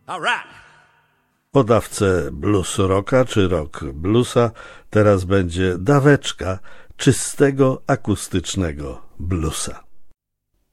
All right. Po dawce blues rocka czy rock bluesa teraz będzie daweczka czystego akustycznego bluesa.